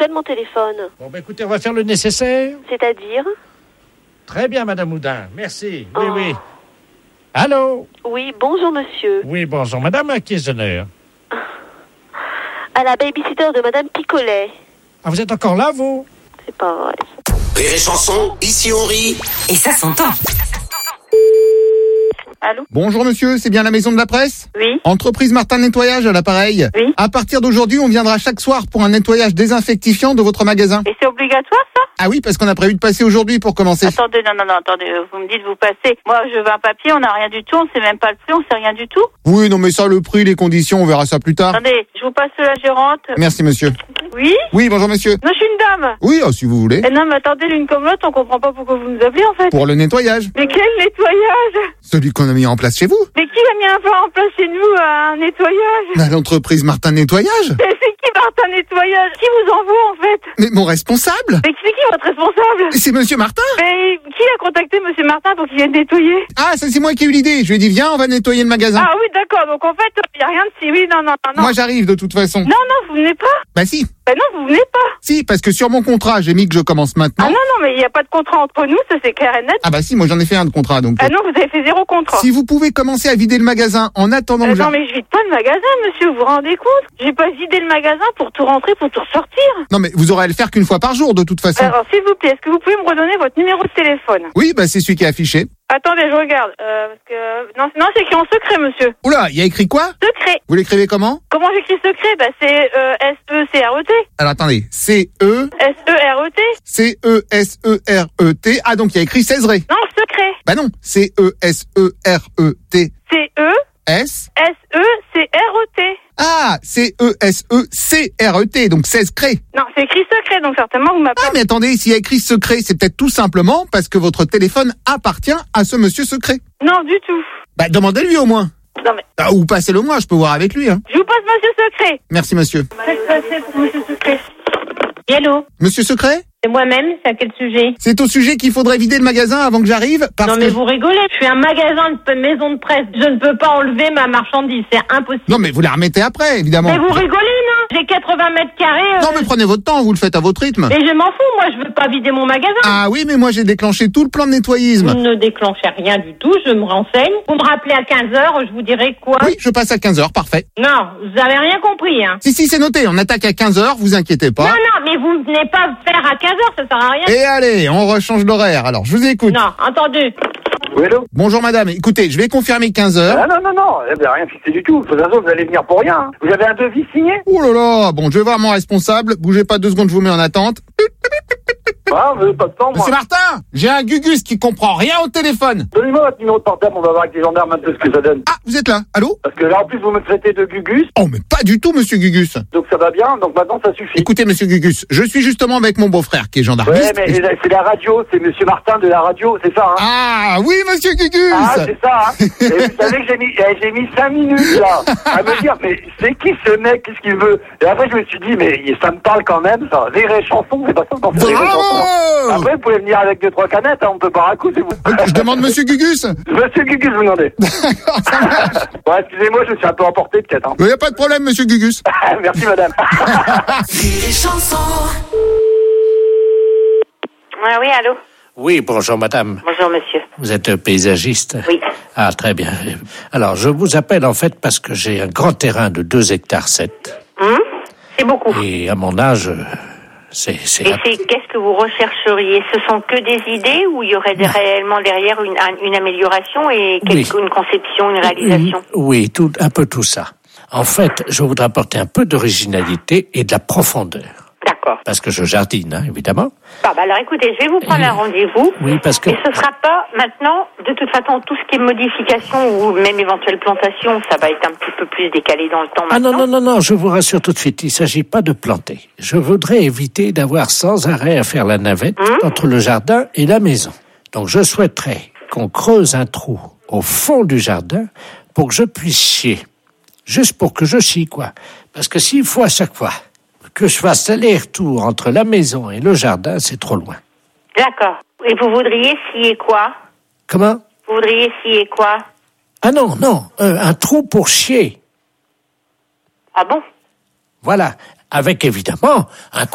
de mon téléphone. Bon, écoutez, on va faire le nécessaire. C'est-à-dire? Très bien, Madame Houdin. Merci. Oui. Allô? Oui, bonjour monsieur. Oui, bonjour, Madame. À qui est l'honneur? À la babysitter de Madame Picolet. Ah, vous êtes encore là, vous? C'est pas vrai. Rire et chanson, ici on rit. Et ça s'entend. Allô? Bonjour monsieur, c'est bien la maison de la presse? Oui. Entreprise Martin Nettoyage à l'appareil. Oui. À partir d'aujourd'hui, on viendra chaque soir pour un nettoyage désinfectifiant de votre magasin. Et c'est obligatoire ça? Ah oui, parce qu'on a prévu de passer aujourd'hui pour commencer. Attendez, non, attendez, vous me dites vous passez. Moi je veux un papier, on n'a rien du tout, on sait même pas le prix, on sait rien du tout. Oui, non mais ça, le prix, les conditions, on verra ça plus tard. Attendez, je vous passe la gérante. Merci monsieur. Oui? Oui, bonjour monsieur. Non, je suis une dame. Oui, si vous voulez. Non mais attendez, l'une comme l'autre, on comprend pas pourquoi vous nous appelez en fait. Pour le nettoyage. Mais quel nettoyage? Celui qu'on a mis en place chez vous. Mais qui a mis un plan en place chez nous un nettoyage? L'entreprise Martin Nettoyage. Mais c'est qui Martin Nettoyage? Qui vous envoie en fait? Mais mon responsable. Mais c'est qui votre responsable? C'est monsieur Martin. Mais qui a contacté monsieur Martin pour qu'il vienne nettoyer? Ah, ça c'est moi qui ai eu l'idée. Je lui ai dit, viens, on va nettoyer le magasin. Ah oui, d'accord, donc en fait, il n'y a rien de si... Oui, non. Moi j'arrive de toute façon. Non, vous venez pas. Bah si. Ben non, vous venez pas. Si, parce que sur mon contrat, j'ai mis que je commence maintenant. Ah non, mais il n'y a pas de contrat entre nous, ça c'est clair et net. Ah bah si, moi j'en ai fait un de contrat donc. Ah non, vous avez fait 0 contrat. Si vous pouvez commencer à vider le magasin en attendant que non mais je vide pas le magasin, monsieur, vous vous rendez compte? J'ai pas vidé le magasin pour tout rentrer, pour tout ressortir. Non mais vous aurez à le faire qu'une fois par jour de toute façon. Alors s'il vous plaît, est-ce que vous pouvez me redonner votre numéro de téléphone? Oui, bah c'est celui qui est affiché. Attendez, je regarde. Parce que... Non, c'est écrit en secret, monsieur. Oula, il y a écrit quoi? Secret. Vous l'écrivez comment? Comment j'écris secret? Bah c'est S-E-C-R-E-T. Alors attendez, C-E... S-E-R-E-T. C-E-S-E-R-E-T. Ah donc il y a écrit Césaret. Non, secret. Bah non, C-E-S-E-R-E-T. C-E... S... S-E-C-R-E-T. Ah, C-E-S-E-C-R-E-T, donc 16 cré. Non, c'est écrit secret, donc certainement vous m'appelez. Ah, mais attendez, s'il y a écrit secret, c'est peut-être tout simplement parce que votre téléphone appartient à ce monsieur secret. Non, du tout. Bah, demandez-lui au moins. Non, mais... Ah, ou passez-le moi, je peux voir avec lui, hein. Je vous passe monsieur secret. Merci, monsieur. Faites passer pour monsieur secret. Hello. Monsieur secret? C'est moi-même, c'est à quel sujet? C'est au sujet qu'il faudrait vider le magasin avant que j'arrive, parce Non mais que... vous rigolez, je suis un magasin, une maison de presse. Je ne peux pas enlever ma marchandise, c'est impossible. Non, mais vous la remettez après, évidemment. Mais vous rigolez, non? J'ai 80 mètres carrés. Non, mais prenez votre temps, vous le faites à votre rythme. Mais je m'en fous, moi je veux pas vider mon magasin. Ah oui, mais moi j'ai déclenché tout le plan de Vous nettoyisme. ne déclenchez rien du tout, je me renseigne. Vous me rappelez à 15h, je vous dirai quoi? Oui, je passe à 15h, parfait. Non, vous avez rien compris, hein. Si, c'est noté, on attaque à 15h, vous inquiétez pas. Non, mais vous venez pas faire à 15h, ça sert à rien. Et allez, on rechange d'horaire, alors je vous écoute. Non, entendu. Oui, allô? Bonjour madame, écoutez, je vais confirmer 15h. Ah non, eh bien, rien fixé du tout. De toute façon, vous allez venir pour rien. Hein. Vous avez un devis signé? Oh là là, bon, je vais voir mon responsable, bougez pas 2 secondes, je vous mets en attente. Ah, vous n'avez pas de temps, moi. Monsieur Martin, j'ai un Gugus qui comprend rien au téléphone. Donnez-moi votre numéro de portable, on va voir avec les gendarmes un peu ce que ça donne. Ah, vous êtes là, allô? Parce que là, en plus, vous me traitez de Gugus, Oh, mais pas du tout, monsieur Gugus. donc ça va bien, donc maintenant, ça suffit. Écoutez, monsieur Gugus, je suis justement avec mon beau-frère qui est Ouais, gendarmiste. mais c'est la radio, c'est monsieur Martin de la radio, c'est ça, hein? Ah, oui, monsieur Gugus. Ah, c'est ça, hein? Et vous savez que j'ai mis 5 minutes, là, à me dire, mais c'est qui ce mec, qu'est-ce qu'il veut? Et après, je me suis dit, mais ça me parle quand même, ça. Rire et chanson, c'est pas ça qu'on fait rire et chanson. Bravo! Après, vous pouvez venir avec 2-3 canettes, hein, on peut pas raccourcir, c'est vous. Je demande monsieur Gugus. Monsieur Gugus, vous demandez. D'accord, ça marche. Bon, excusez-moi, je suis un peu emporté, peut-être, hein. Il n'y a pas de problème, monsieur Gugus. Merci, madame. Rire et chanson. Oui, allô? Oui, bonjour, madame. Bonjour, monsieur. Vous êtes paysagiste? Oui. Ah, très bien. Alors, je vous appelle en fait parce que j'ai un grand terrain de 2 hectares 7. C'est beaucoup. Et à mon âge, c'est... Qu'est-ce que vous rechercheriez? Ce sont que des idées ou il y aurait réellement derrière une amélioration et une conception, une réalisation? Oui, un peu tout ça. En fait, je voudrais apporter un peu d'originalité et de la profondeur. D'accord. Parce que je jardine, hein, évidemment. Alors écoutez, je vais vous prendre un rendez-vous. Oui, parce que... Et ce sera pas maintenant, de toute façon, tout ce qui est modification ou même éventuelle plantation, ça va être un petit peu plus décalé dans le temps Ah maintenant. non, je vous rassure tout de suite, il ne s'agit pas de planter. Je voudrais éviter d'avoir sans arrêt à faire la navette entre le jardin et la maison. Donc je souhaiterais qu'on creuse un trou au fond du jardin pour que je puisse chier. Juste pour que je chie, quoi. Parce que s'il faut à chaque fois que je fasse aller-retour entre la maison et le jardin, c'est trop loin. D'accord. Et vous voudriez scier quoi? Comment? Vous voudriez scier quoi? Ah non, un trou pour chier. Ah bon? Voilà. Avec évidemment un